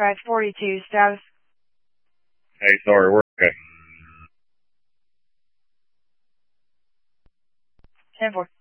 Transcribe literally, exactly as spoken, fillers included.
five forty-two, status. Hey, sorry, we're okay. ten four.